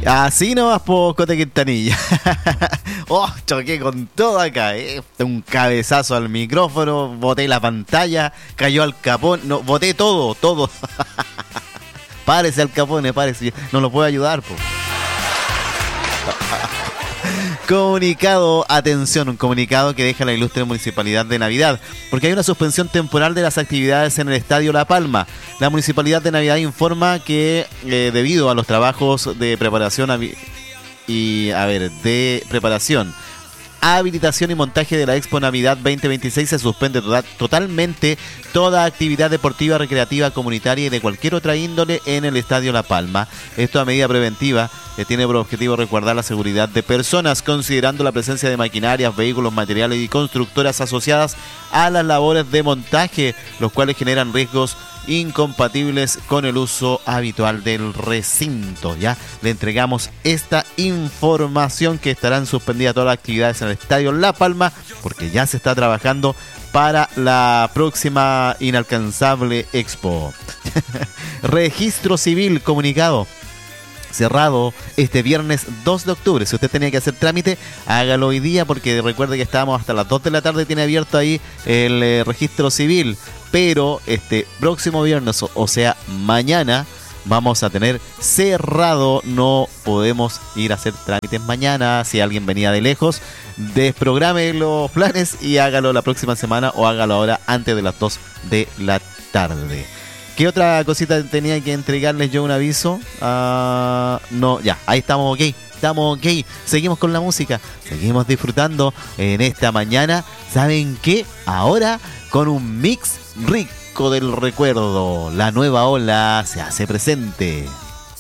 Así nomás, Cote Quintanilla. Oh, choqué con todo acá. Un cabezazo al micrófono, boté la pantalla, cayó Al Capone, no, boté todo. Párese, Al Capone, párese. No lo puedo ayudar, po. Comunicado, atención, un comunicado que deja la ilustre Municipalidad de Navidad, porque hay una suspensión temporal de las actividades en el Estadio La Palma. La Municipalidad de Navidad informa que debido a los trabajos de preparación habilitación y montaje de la Expo Navidad 2026 se suspende totalmente toda actividad deportiva, recreativa, comunitaria y de cualquier otra índole en el Estadio La Palma. Esto a medida preventiva que tiene por objetivo resguardar la seguridad de personas, considerando la presencia de maquinarias, vehículos, materiales y constructoras asociadas a las labores de montaje, los cuales generan riesgos incompatibles con el uso habitual del recinto. Ya le entregamos esta información, que estarán suspendidas todas las actividades en el Estadio La Palma, porque ya se está trabajando para la próxima inalcanzable Expo. Registro Civil, comunicado cerrado este viernes 2 de octubre. Si usted tenía que hacer trámite, hágalo hoy día, porque recuerde que estábamos hasta las 2 de la tarde, tiene abierto ahí el registro civil. Pero este próximo viernes, o sea, mañana, vamos a tener cerrado. No podemos ir a hacer trámites mañana. Si alguien venía de lejos, desprograme los planes y hágalo la próxima semana, o hágalo ahora antes de las 2 de la tarde. ¿Qué otra cosita tenía que entregarles yo? Un aviso. No, ya, ahí estamos ok. Estamos ok. Seguimos con la música. Seguimos disfrutando en esta mañana. ¿Saben qué? Ahora con un mix rico del recuerdo. La nueva ola se hace presente.